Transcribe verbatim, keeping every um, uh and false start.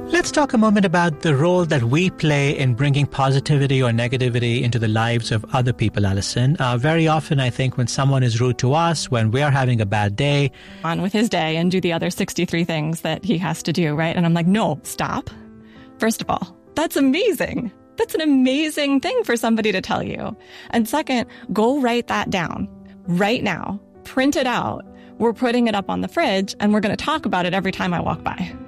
Let's talk a moment about the role that we play in bringing positivity or negativity into the lives of other people, Allison. Uh, very often, I think, when someone is rude to us, when we're having a bad day, on with his day and do the other sixty-three things that he has to do, right? And I'm like, no, stop. First of all, that's amazing. That's an amazing thing for somebody to tell you. And second, go write that down right now. Print it out. We're putting it up on the fridge and we're going to talk about it every time I walk by.